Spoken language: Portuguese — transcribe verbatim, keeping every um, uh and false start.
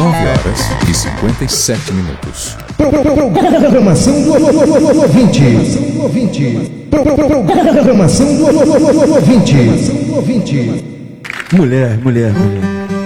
nove horas e cinquenta e sete minutos. Programação do ouvinte. Programação do ouvinte. Mulher, mulher, mulher.